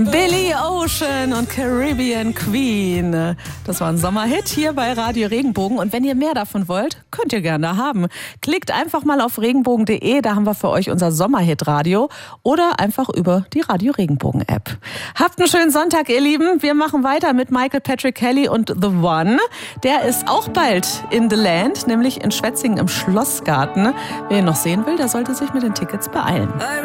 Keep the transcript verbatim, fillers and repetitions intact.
Billy Ocean und Caribbean Queen. Das war ein Sommerhit hier bei Radio Regenbogen. Und wenn ihr mehr davon wollt, könnt ihr gerne haben. Klickt einfach mal auf regenbogen punkt de, da haben wir für euch unser Sommerhit-Radio. Oder einfach über die Radio Regenbogen-App. Habt einen schönen Sonntag, ihr Lieben. Wir machen weiter mit Michael Patrick Kelly und The One. Der ist auch bald in The Land, nämlich in Schwetzingen im Schlossgarten. Wer ihn noch sehen will, der sollte sich mit den Tickets beeilen.